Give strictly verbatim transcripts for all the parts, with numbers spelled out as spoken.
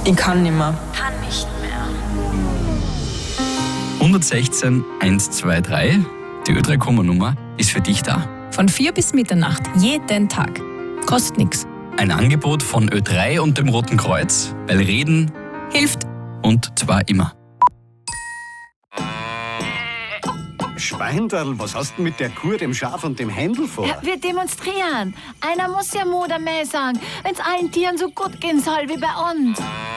Ich kann nicht mehr. Kann nicht mehr. hundertsechzehn hundertzweiundzwanzig, die Ö drei Komma-Nummer, ist für dich da. Von vier bis Mitternacht, jeden Tag. Kostet nichts. Ein Angebot von Ö drei und dem Roten Kreuz, weil Reden Hilft. und zwar immer. Schweinderl, was hast du mit der Kuh, dem Schaf und dem Händel vor? Ja, wir demonstrieren. Einer muss ja Mut am Mäh sagen, wenn es allen Tieren so gut gehen soll wie bei uns.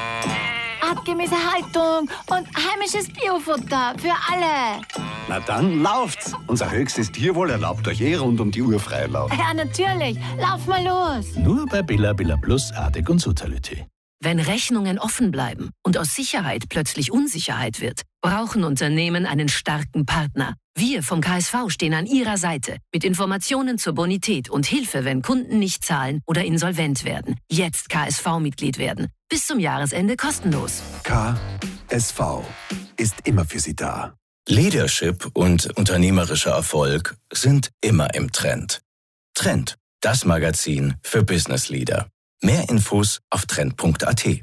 Artgemäße Haltung und heimisches Biofutter für alle. Na dann lauft's. Unser höchstes Tierwohl erlaubt euch eh rund um die Uhr Freilauf. Ja, natürlich. Lauf mal los. Nur bei Billa Billa Plus, Adek und Soziality. Wenn Rechnungen offen bleiben und aus Sicherheit plötzlich Unsicherheit wird, brauchen Unternehmen einen starken Partner. Wir vom K S V stehen an Ihrer Seite mit Informationen zur Bonität und Hilfe, wenn Kunden nicht zahlen oder insolvent werden. Jetzt K S V-Mitglied werden. Bis zum Jahresende kostenlos. K S V ist immer für Sie da. Leadership und unternehmerischer Erfolg sind immer im Trend. Trend, das Magazin für Business Leader. Mehr Infos auf trend punkt a t.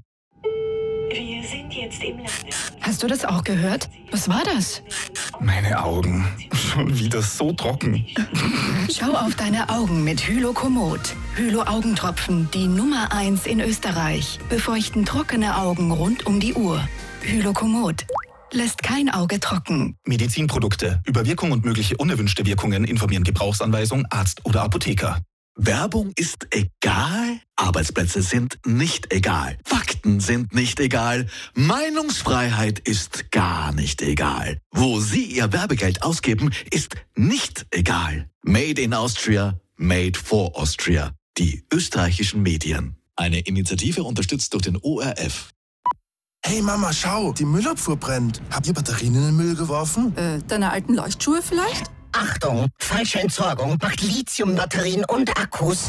Wir sind jetzt im Lande. Hast du das auch gehört? Was war das? Meine Augen. Schon wieder so trocken. Schau auf deine Augen mit Hylokomod. Hylo-Augentropfen, die Nummer eins in Österreich. Befeuchten trockene Augen rund um die Uhr. Hylokomod. Lässt kein Auge trocken. Medizinprodukte. Über Wirkung und mögliche unerwünschte Wirkungen informieren Gebrauchsanweisung, Arzt oder Apotheker. Werbung ist egal, Arbeitsplätze sind nicht egal, Fakten sind nicht egal, Meinungsfreiheit ist gar nicht egal. Wo Sie Ihr Werbegeld ausgeben, ist nicht egal. Made in Austria, made for Austria. Die österreichischen Medien. Eine Initiative unterstützt durch den O R F. Hey Mama, schau, die Müllabfuhr brennt. Habt ihr Batterien in den Müll geworfen? Äh, deine alten Leuchtschuhe vielleicht? Achtung, falsche Entsorgung macht Lithiumbatterien und Akkus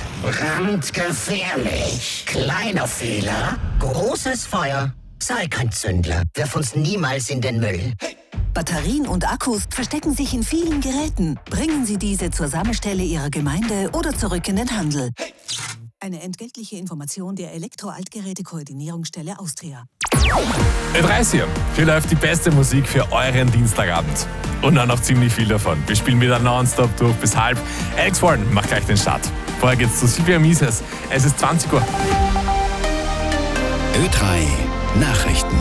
brandgefährlich. Kleiner Fehler, großes Feuer. Sei kein Zündler, wirf uns niemals in den Müll. Hey. Batterien und Akkus verstecken sich in vielen Geräten. Bringen Sie diese zur Sammelstelle Ihrer Gemeinde oder zurück in den Handel. Hey. Eine entgeltliche Information der Elektro-Altgeräte-Koordinierungsstelle Austria. Ö drei ist hier. Hier läuft die beste Musik für euren Dienstagabend. Und auch noch ziemlich viel davon. Wir spielen wieder nonstop durch bis halb. Alex Warren macht gleich den Start. Vorher geht's zu Silvia Mises. Es ist zwanzig Uhr. Ö drei Nachrichten.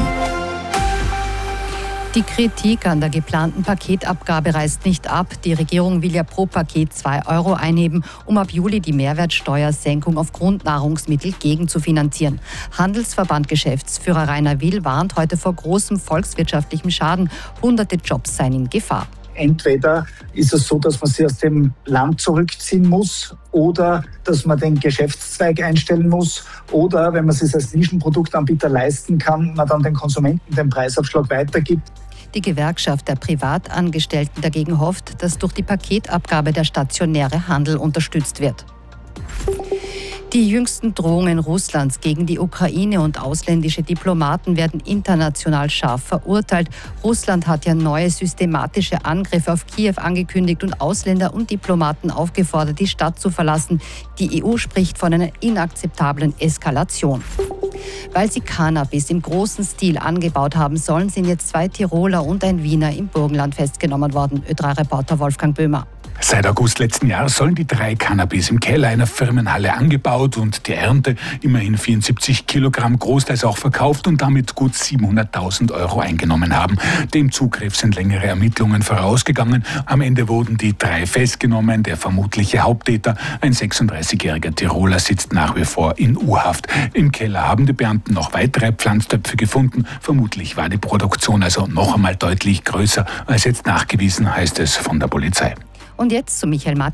Die Kritik an der geplanten Paketabgabe reißt nicht ab. Die Regierung will ja pro Paket zwei Euro einheben, um ab Juli die Mehrwertsteuersenkung auf Grundnahrungsmittel gegenzufinanzieren. Handelsverband-Geschäftsführer Rainer Will warnt heute vor großem volkswirtschaftlichem Schaden. Hunderte Jobs seien in Gefahr. Entweder ist es so, dass man sich aus dem Land zurückziehen muss oder dass man den Geschäftszweig einstellen muss oder, wenn man es sich als Nischenproduktanbieter leisten kann, man dann den Konsumenten den Preisabschlag weitergibt. Die Gewerkschaft der Privatangestellten dagegen hofft, dass durch die Paketabgabe der stationäre Handel unterstützt wird. Die jüngsten Drohungen Russlands gegen die Ukraine und ausländische Diplomaten werden international scharf verurteilt. Russland hat ja neue systematische Angriffe auf Kiew angekündigt und Ausländer und Diplomaten aufgefordert, die Stadt zu verlassen. Die E U spricht von einer inakzeptablen Eskalation. Weil sie Cannabis im großen Stil angebaut haben sollen, sind jetzt zwei Tiroler und ein Wiener im Burgenland festgenommen worden. Ö drei Reporter Wolfgang Böhmer. Seit August letzten Jahres sollen die drei Cannabis im Keller einer Firmenhalle angebaut und die Ernte immerhin vierundsiebzig Kilogramm, großteils auch verkauft und damit gut siebenhunderttausend Euro eingenommen haben. Dem Zugriff sind längere Ermittlungen vorausgegangen. Am Ende wurden die drei festgenommen. Der vermutliche Haupttäter, ein sechsunddreißigjähriger Tiroler, sitzt nach wie vor in U-Haft. Im Keller haben die Beamten noch weitere Pflanztöpfe gefunden. Vermutlich war die Produktion also noch einmal deutlich größer als jetzt nachgewiesen, heißt es von der Polizei. Und jetzt zu Michael Matt.